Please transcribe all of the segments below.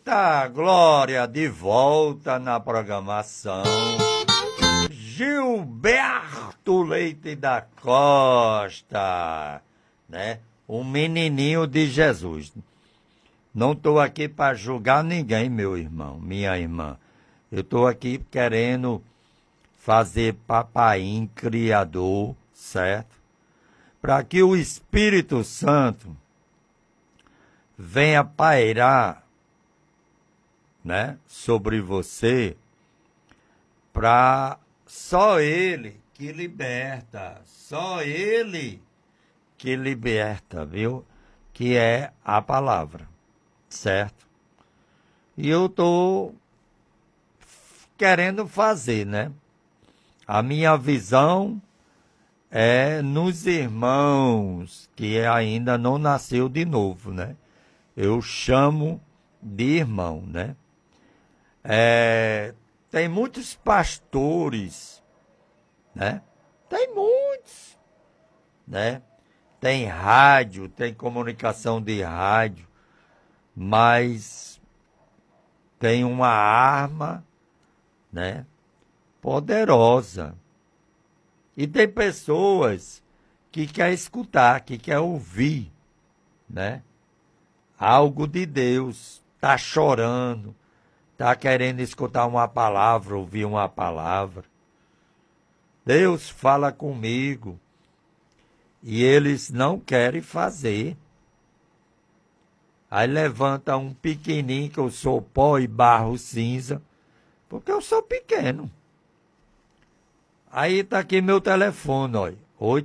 Eita, Glória, de volta na programação. Gilberto Leite da Costa, né? O menininho de Jesus. Não estou aqui para julgar ninguém, meu irmão, minha irmã. Eu estou aqui querendo fazer papaim criador, certo? Para que o Espírito Santo venha pairar, né, sobre você, para só Ele que liberta, só Ele que liberta, viu? Que é a palavra, certo? E eu estou querendo fazer, né? A minha visão é nos irmãos que ainda não nasceu de novo, né? Eu chamo de irmão, né? Tem muitos pastores, né? Tem muitos, né? Tem rádio, tem comunicação de rádio, mas tem uma arma, né? Poderosa. E tem pessoas que querem escutar, que querem ouvir, né? Algo de Deus, tá chorando, tá querendo escutar uma palavra, ouvir uma palavra. Deus fala comigo e eles não querem fazer. Aí levanta um pequenininho, que eu sou pó e barro cinza, porque eu sou pequeno. Aí tá aqui meu telefone, olha,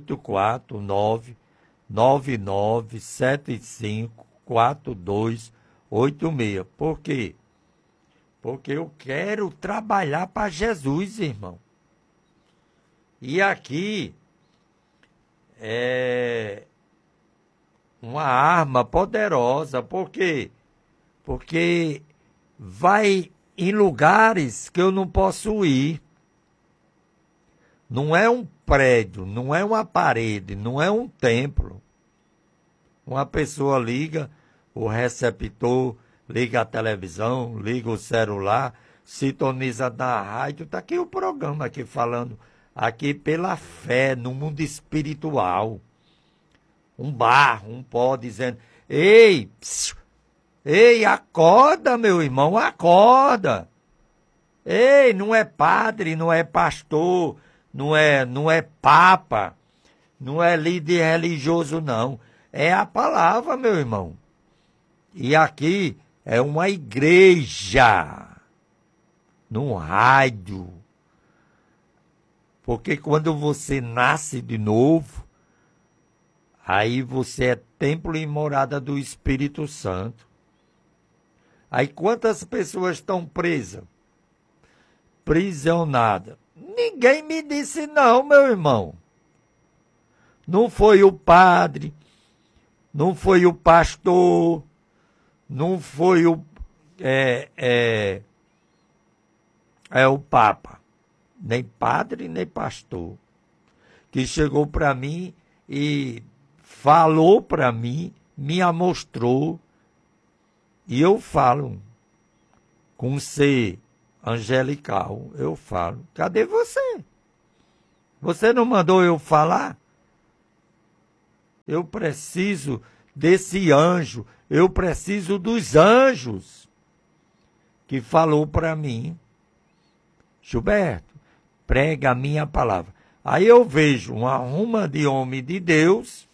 849-9975-4286. Por quê? Porque eu quero trabalhar para Jesus, irmão. E aqui é uma arma poderosa. Por quê? Porque vai em lugares que eu não posso ir. Não é um prédio, não é uma parede, não é um templo. Uma pessoa liga o receptor, liga a televisão, liga o celular, sintoniza na rádio. Está aqui o programa aqui falando, aqui pela fé, no mundo espiritual. Um barro, um pó dizendo, ei, acorda, meu irmão, acorda. Ei, não é padre, não é pastor, não é papa, não é líder religioso, não. É a palavra, meu irmão. E aqui é uma igreja, num rádio. Porque quando você nasce de novo, aí você é templo e morada do Espírito Santo. Aí quantas pessoas estão presas? Prisionadas. Ninguém me disse não, meu irmão. Não foi o padre, não foi o pastor, não foi o Papa, nem padre, nem pastor, que chegou para mim e falou para mim, me amostrou, e eu falo com ser angelical, eu falo, cadê você? Você não mandou eu falar? Eu preciso desse anjo, eu preciso dos anjos que falou para mim, Gilberto, prega a minha palavra. Aí eu vejo uma ruma de homem de Deus,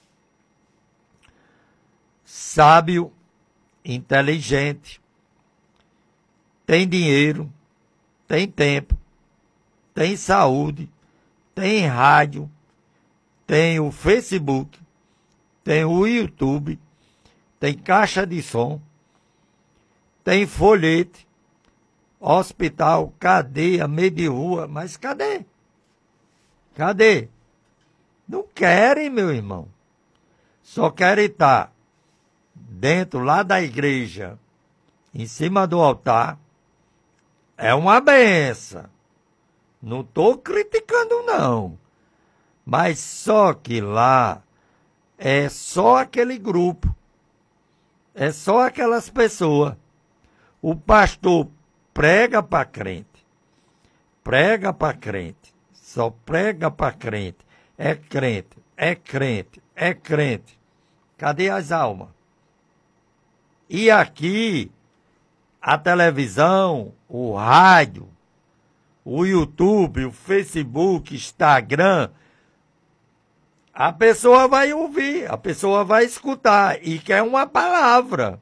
sábio, inteligente, tem dinheiro, tem tempo, tem saúde, tem rádio, tem o Facebook, tem o YouTube, tem caixa de som, tem folhete, hospital, cadeia, meio de rua, mas cadê? Cadê? Não querem, meu irmão. Só querem estar dentro lá da igreja, em cima do altar. É uma benção. Não estou criticando, não. Mas só que lá é só aquele grupo. É só aquelas pessoas. O pastor prega para crente. Prega para crente. Só prega para crente. É crente, é crente, é crente. Cadê as almas? E aqui, a televisão, o rádio, o YouTube, o Facebook, Instagram, a pessoa vai ouvir, a pessoa vai escutar e quer uma palavra.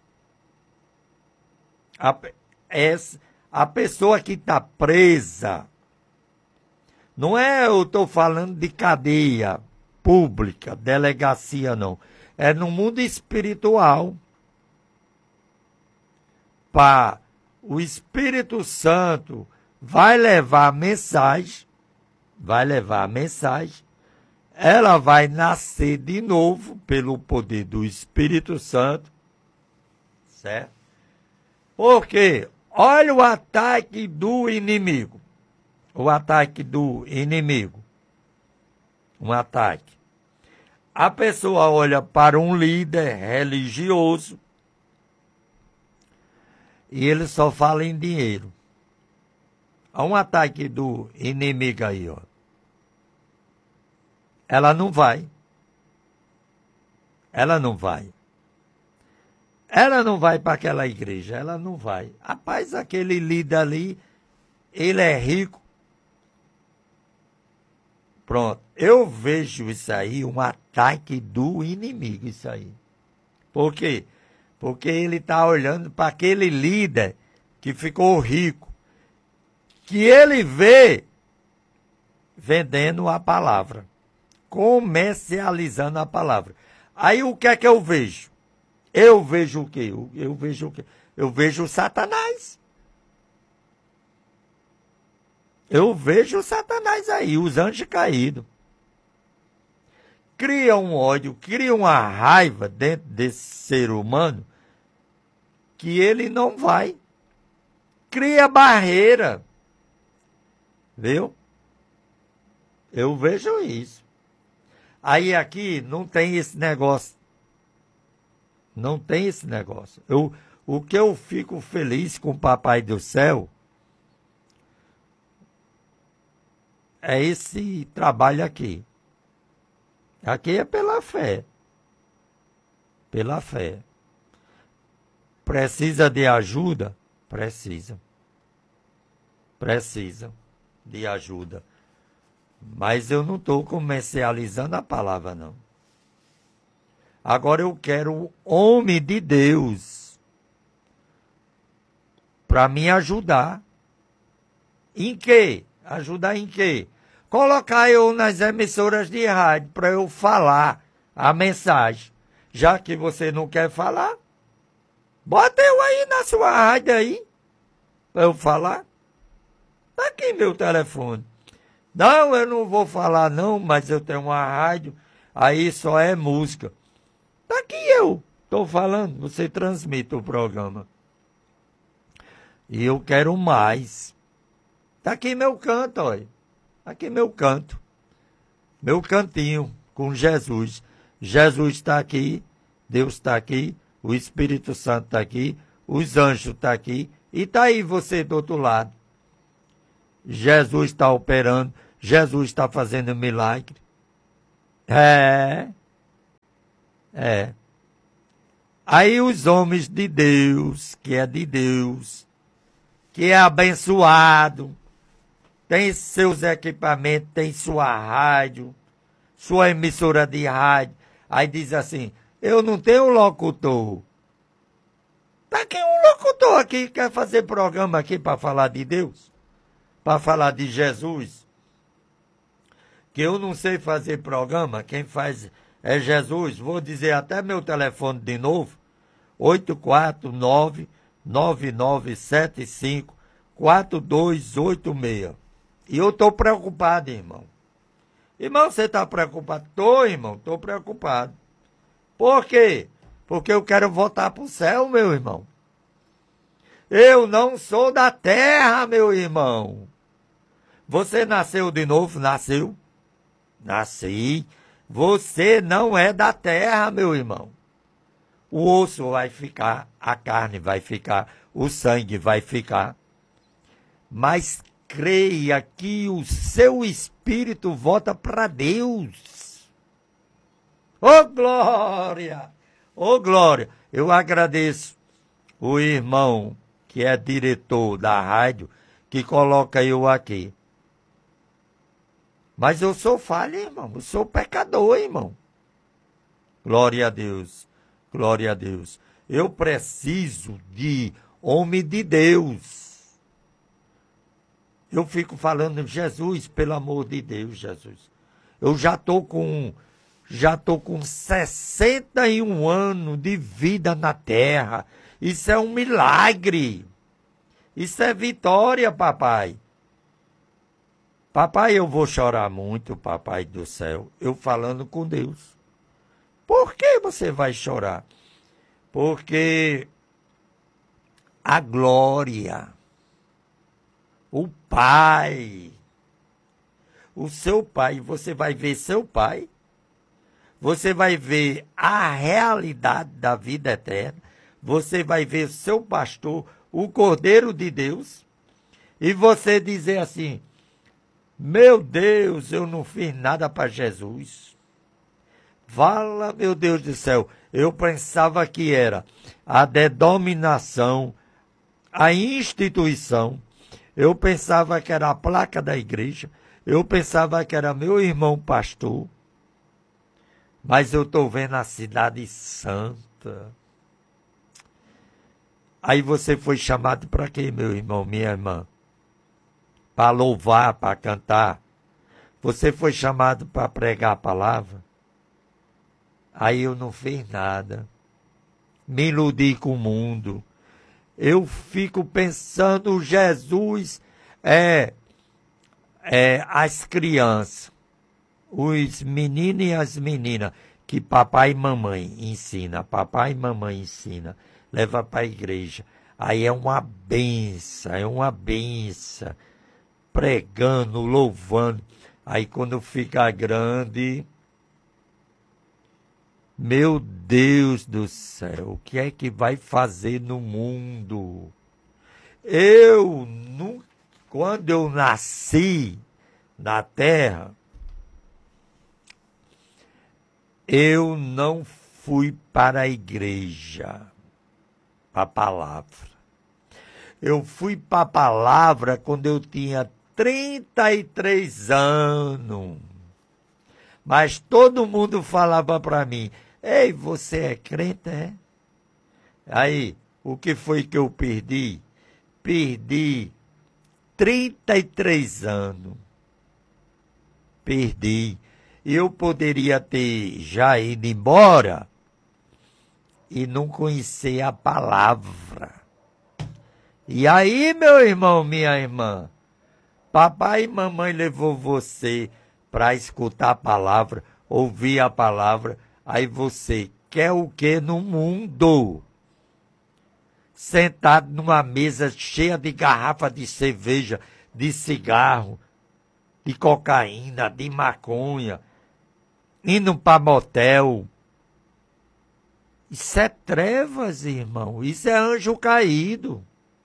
A pessoa que está presa, não é, eu estou falando de cadeia pública, delegacia, não. É no mundo espiritual. O Espírito Santo vai levar a mensagem, ela vai nascer de novo pelo poder do Espírito Santo, certo? Porque, olha o ataque do inimigo. O ataque do inimigo. Um ataque. A pessoa olha para um líder religioso e ele só fala em dinheiro. Há um ataque do inimigo aí, ó. Ela não vai. Ela não vai. Ela não vai para aquela igreja. Ela não vai. Rapaz, aquele líder ali, ele é rico. Pronto. Eu vejo isso aí, um ataque do inimigo, isso aí. Por quê? Porque ele está olhando para aquele líder que ficou rico, que ele vê vendendo a palavra, comercializando a palavra. Aí o que é que eu vejo? Eu vejo o quê? Eu vejo o quê? Eu vejo o Satanás. Eu vejo o Satanás aí, os anjos caídos. Cria um ódio, cria uma raiva dentro desse ser humano que ele não vai. Cria barreira. Viu? Eu vejo isso. Aí aqui não tem esse negócio. Não tem esse negócio. O que eu fico feliz com o Papai do Céu é esse trabalho aqui. Aqui é pela fé. Pela fé. Precisa de ajuda? Precisa. Precisa de ajuda. Mas eu não estou comercializando a palavra, não. Agora eu quero o homem de Deus para me ajudar. Em quê? Ajudar em quê? Colocar eu nas emissoras de rádio para eu falar a mensagem. Já que você não quer falar, bota eu aí na sua rádio aí para eu falar. Tá aqui meu telefone. Não, eu não vou falar não, mas eu tenho uma rádio, aí só é música. Tá aqui eu estou falando, você transmite o programa. E eu quero mais. Tá aqui meu canto, olha. Aqui meu canto. Meu cantinho com Jesus. Jesus está aqui, Deus está aqui, o Espírito Santo está aqui, os anjos estão aqui, e está aí você do outro lado. Jesus está operando, Jesus está fazendo milagre. É. Aí os homens de Deus, que é de Deus, que é abençoado, tem seus equipamentos, tem sua rádio, sua emissora de rádio. Aí diz assim, eu não tenho locutor. Tá aqui um locutor aqui que quer fazer programa aqui para falar de Deus, para falar de Jesus. Que eu não sei fazer programa, quem faz é Jesus. Vou dizer até meu telefone de novo, 849-9975-4286. E eu estou preocupado, irmão. Irmão, você está preocupado? Estou, irmão, estou preocupado. Por quê? Porque eu quero voltar para o céu, meu irmão. Eu não sou da terra, meu irmão. Você nasceu de novo? Nasceu? Nasci. Você não é da terra, meu irmão. O osso vai ficar, a carne vai ficar, o sangue vai ficar. Mas creia que o seu espírito volta para Deus. Ô glória! Ô glória! Eu agradeço o irmão que é diretor da rádio, que coloca eu aqui. Mas eu sou falho, irmão. Eu sou pecador, irmão. Glória a Deus. Glória a Deus. Eu preciso de homem de Deus. Eu fico falando, Jesus, pelo amor de Deus, Jesus. Eu já estou com 61 anos de vida na terra. Isso é um milagre. Isso é vitória, papai. Papai, eu vou chorar muito, papai do céu, eu falando com Deus. Por que você vai chorar? Porque a glória, o Pai, o seu Pai, você vai ver seu Pai, você vai ver a realidade da vida eterna, você vai ver seu pastor, o Cordeiro de Deus, e você dizer assim, meu Deus, eu não fiz nada para Jesus. Fala, meu Deus do céu, eu pensava que era a denominação, a instituição, eu pensava que era a placa da igreja, eu pensava que era meu irmão pastor, mas eu estou vendo a cidade santa. Aí você foi chamado para quê, meu irmão, minha irmã? Para louvar, para cantar. Você foi chamado para pregar a palavra. Aí eu não fiz nada. Me iludi com o mundo. Eu fico pensando, Jesus as crianças, os meninos e as meninas, que papai e mamãe ensina, leva para a igreja. Aí é uma benção, pregando, louvando. Aí quando fica grande, meu Deus do céu, o que é que vai fazer no mundo? Quando eu nasci na terra, eu não fui para a igreja, para a palavra. Eu fui para a palavra quando eu tinha 33 anos. Mas todo mundo falava para mim, ei, você é crente, é? Aí, o que foi que eu perdi? Perdi 33 anos. Perdi. Eu poderia ter já ido embora e não conhecer a palavra. E aí, meu irmão, minha irmã, papai e mamãe levou você para escutar a palavra, ouvir a palavra, aí você quer o que no mundo? Sentado numa mesa cheia de garrafa de cerveja, de cigarro, de cocaína, de maconha, indo para motel. Isso é trevas, irmão. Isso é anjo caído.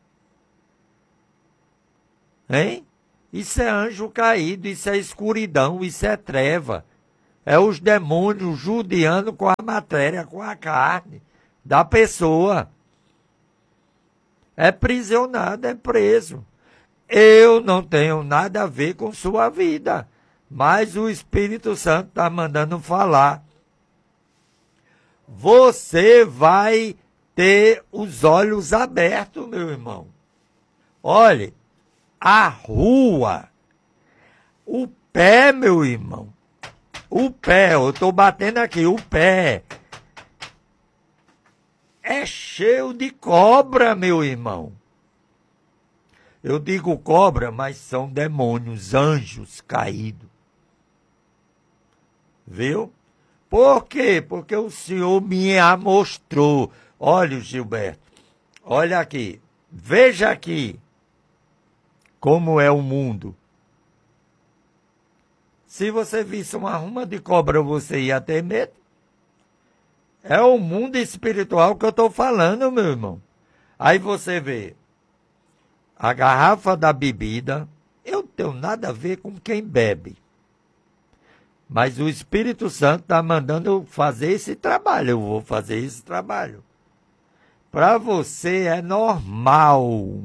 Hein? Isso é anjo caído, isso é escuridão, isso é treva. É os demônios judiando com a matéria, com a carne da pessoa. É prisionado, é preso. Eu não tenho nada a ver com sua vida, mas o Espírito Santo está mandando falar. Você vai ter os olhos abertos, meu irmão. Olhe, a rua, o pé, meu irmão, o pé, eu estou batendo aqui, o pé é cheio de cobra, meu irmão. Eu digo cobra, mas são demônios, anjos caídos. Viu? Por quê? Porque o Senhor me mostrou. Olha, Gilberto, olha aqui, veja aqui como é o mundo. Se você visse uma ruma de cobra, você ia ter medo? É o mundo espiritual que eu estou falando, meu irmão. Aí você vê a garrafa da bebida, eu não tenho nada a ver com quem bebe. Mas o Espírito Santo está mandando eu fazer esse trabalho. Eu vou fazer esse trabalho. Para você é normal.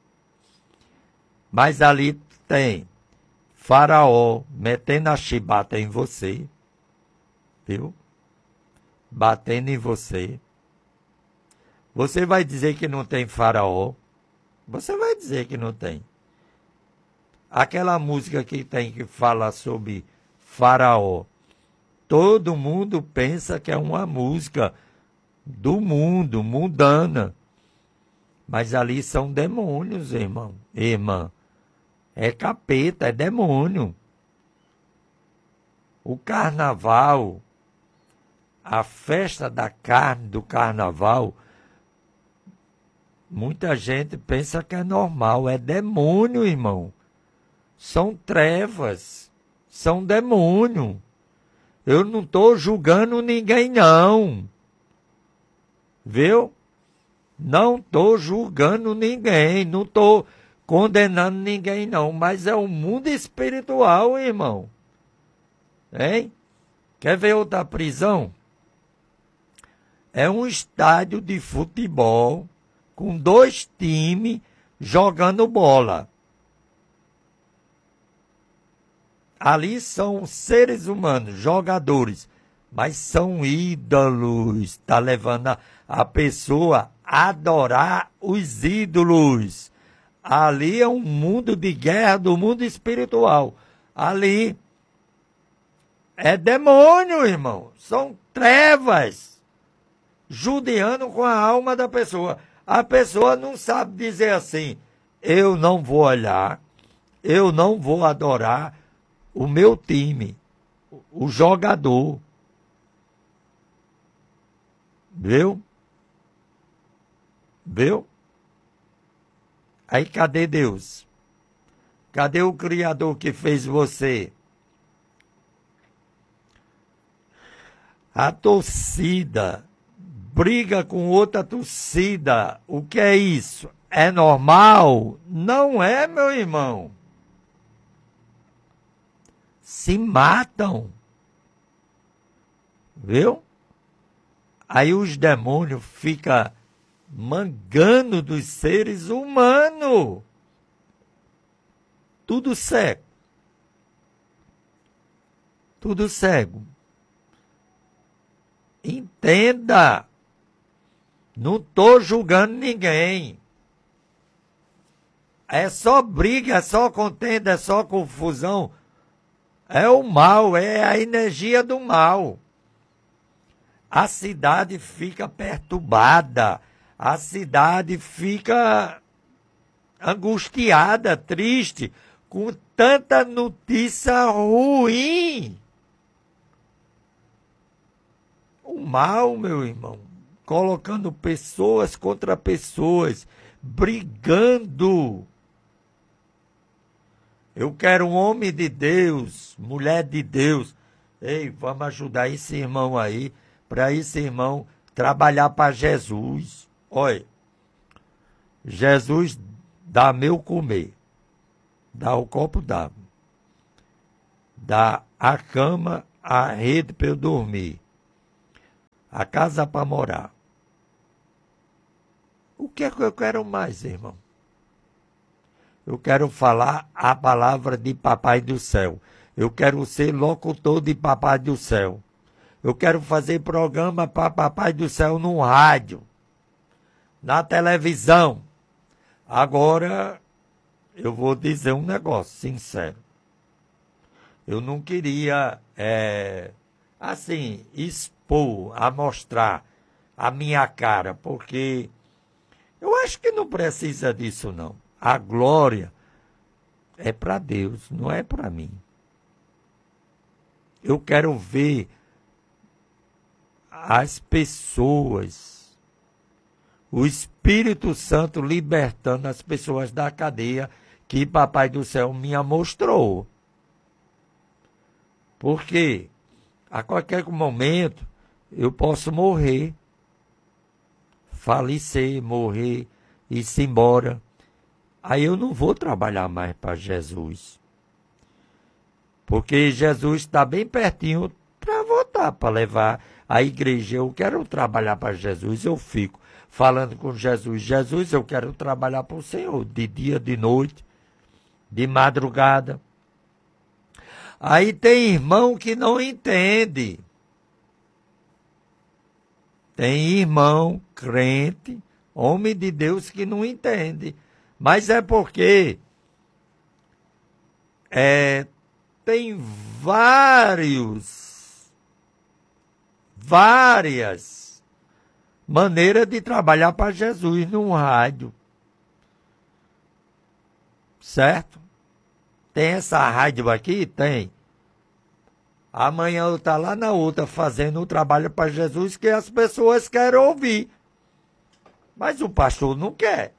Mas ali tem Faraó metendo a chibata em você. Viu? Batendo em você. Você vai dizer que não tem Faraó. Você vai dizer que não tem. Aquela música que tem que falar sobre Faraó. Todo mundo pensa que é uma música do mundo, mundana. Mas ali são demônios, irmão. Irmã. É capeta, é demônio. O carnaval, a festa da carne do carnaval, muita gente pensa que é normal. É demônio, irmão. São trevas. São demônio. Eu não estou julgando ninguém, não. Viu? Não estou julgando ninguém. Não estou condenando ninguém, não. Mas é o mundo espiritual, irmão. Hein? Quer ver outra prisão? É um estádio de futebol com 2 times jogando bola. Ali são seres humanos, jogadores, mas são ídolos. Está levando a pessoa a adorar os ídolos. Ali é um mundo de guerra do mundo espiritual. Ali é demônio, irmão. São trevas judiando com a alma da pessoa. A pessoa não sabe dizer assim, eu não vou olhar, eu não vou adorar o meu time, o jogador. Viu? Viu? Aí cadê Deus? Cadê o Criador que fez você? A torcida briga com outra torcida. O que é isso? É normal? Não é, meu irmão. Se matam. Viu? Aí os demônios ficam mangando dos seres humanos. Tudo cego. Tudo cego. Entenda. Não estou julgando ninguém. É só briga, é só contenda, é só confusão. É o mal, é a energia do mal. A cidade fica perturbada. A cidade fica angustiada, triste, com tanta notícia ruim. O mal, meu irmão, colocando pessoas contra pessoas, brigando. Eu quero um homem de Deus, mulher de Deus. Ei, vamos ajudar esse irmão aí, para esse irmão trabalhar para Jesus. Olha, Jesus dá meu comer, dá o copo d'água, dá a cama, a rede para eu dormir, a casa para morar. O que é que eu quero mais, irmão? Eu quero falar a palavra de Papai do Céu. Eu quero ser locutor de Papai do Céu. Eu quero fazer programa para Papai do Céu no rádio, na televisão. Agora, eu vou dizer um negócio sincero. Eu não queria, expor, a mostrar a minha cara, porque eu acho que não precisa disso, não. A glória é para Deus, não é para mim. Eu quero ver as pessoas, o Espírito Santo libertando as pessoas da cadeia que Papai do Céu me mostrou. Porque a qualquer momento eu posso morrer, falecer, morrer, ir-se embora. Aí eu não vou trabalhar mais para Jesus. Porque Jesus está bem pertinho para voltar, para levar a igreja. Eu quero trabalhar para Jesus, eu fico falando com Jesus. Jesus, eu quero trabalhar para o Senhor, de dia, de noite, de madrugada. Aí tem irmão que não entende. Tem irmão crente, homem de Deus que não entende. Mas é porque tem várias maneiras de trabalhar para Jesus no rádio. Certo? Tem essa rádio aqui? Tem. Amanhã eu estou lá na outra fazendo o trabalho para Jesus que as pessoas querem ouvir. Mas o pastor não quer.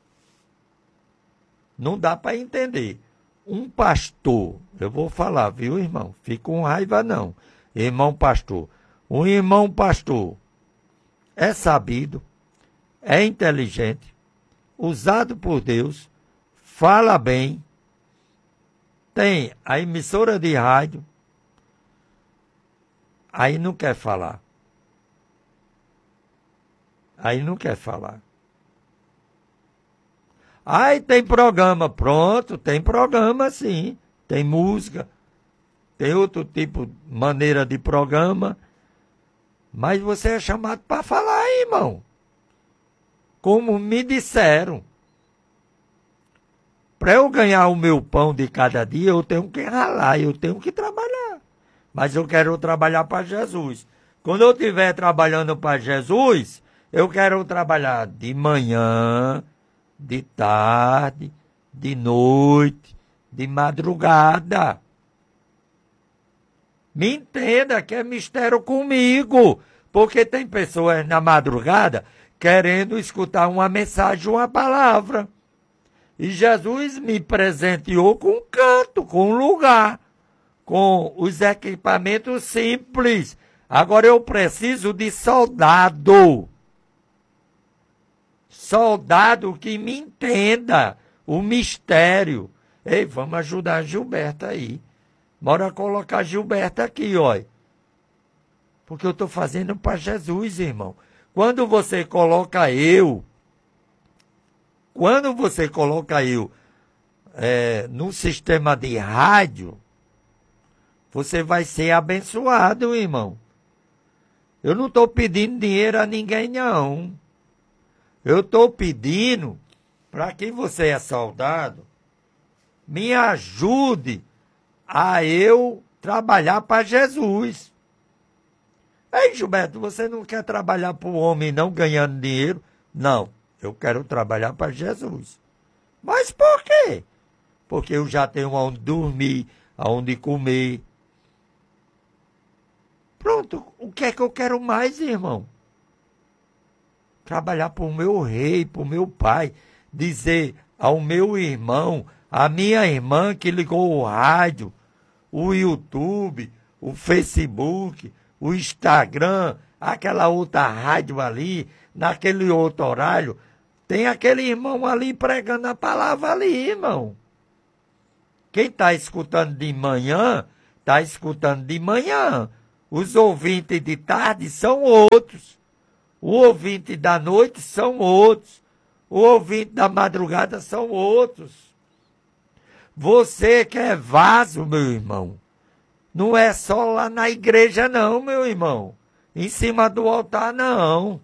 Não dá para entender. Um pastor, eu vou falar, viu, irmão? Fica com raiva não. Irmão pastor. Um irmão pastor é sabido, é inteligente, usado por Deus, fala bem, tem a emissora de rádio, aí não quer falar. Aí não quer falar. Aí tem programa, pronto, tem programa sim, tem música, tem outro tipo, maneira de programa, mas você é chamado para falar, irmão. Como me disseram, para eu ganhar o meu pão de cada dia, eu tenho que ralar, eu tenho que trabalhar. Mas eu quero trabalhar para Jesus. Quando eu estiver trabalhando para Jesus, eu quero trabalhar de manhã, de tarde, de noite, de madrugada. Me entenda que é mistério comigo, porque tem pessoas na madrugada querendo escutar uma mensagem, uma palavra. E Jesus me presenteou com um canto, com um lugar, com os equipamentos simples. Agora eu preciso de soldado. Soldado que me entenda o mistério. Ei, vamos ajudar a Gilberta aí. Bora colocar a Gilberta aqui, ó. Porque eu estou fazendo para Jesus, irmão. Quando você coloca eu num sistema de rádio, você vai ser abençoado, irmão. Eu não estou pedindo dinheiro a ninguém, não. Eu estou pedindo para que você é soldado, me ajude a eu trabalhar para Jesus. Ei, Gilberto, você não quer trabalhar para o homem não ganhando dinheiro? Não, eu quero trabalhar para Jesus. Mas por quê? Porque eu já tenho onde dormir, aonde comer. Pronto, o que é que eu quero mais, irmão? Trabalhar para o meu rei, para o meu pai, dizer ao meu irmão, à minha irmã que ligou o rádio, o YouTube, o Facebook, o Instagram, aquela outra rádio ali, naquele outro horário, tem aquele irmão ali pregando a palavra ali, irmão. Quem está escutando de manhã, está escutando de manhã. Os ouvintes de tarde são outros. O ouvinte da noite são outros. O ouvinte da madrugada são outros. Você que é vaso, meu irmão. Não é só lá na igreja, não, meu irmão. Em cima do altar, não.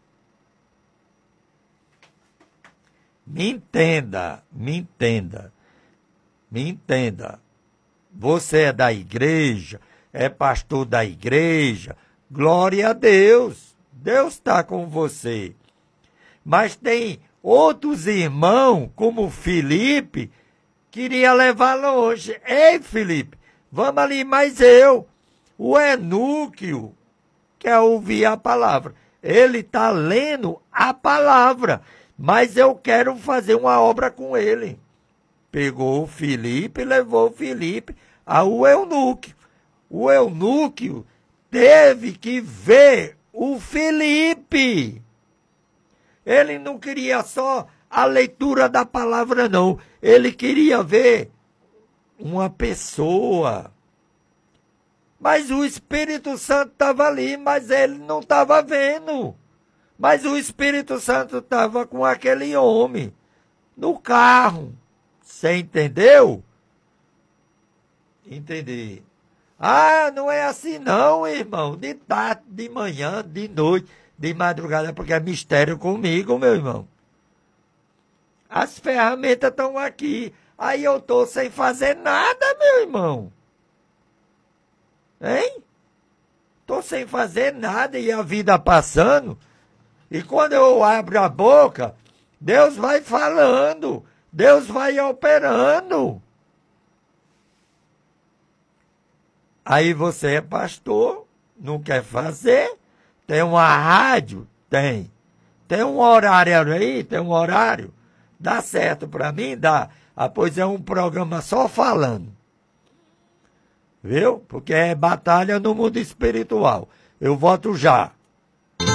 Me entenda, me entenda. Me entenda. Você é da igreja, é pastor da igreja. Glória a Deus. Deus está com você. Mas tem outros irmãos, como Felipe, queria levar longe. Ei, Felipe, vamos ali, mas o Enúquio, quer ouvir a palavra. Ele está lendo a palavra, mas eu quero fazer uma obra com ele. Pegou o Felipe, levou o Felipe ao Eunuco. O Eunuco teve que ver o Felipe. Ele não queria só a leitura da palavra, não. Ele queria ver uma pessoa. Mas o Espírito Santo estava ali, mas ele não estava vendo. Mas o Espírito Santo estava com aquele homem no carro. Você entendeu? Entendi. Ah, não é assim não, irmão. De tarde, de manhã, de noite, de madrugada, porque é mistério comigo, meu irmão. As ferramentas estão aqui. Aí eu estou sem fazer nada, meu irmão. Hein? Estou sem fazer nada e a vida passando. E quando eu abro a boca, Deus vai falando. Deus vai operando. Aí você é pastor, não quer fazer. Tem uma rádio? Tem. Tem um horário aí? Tem um horário? Dá certo para mim? Dá. Ah, pois é um programa só falando. Viu? Porque é batalha no mundo espiritual. Eu volto já.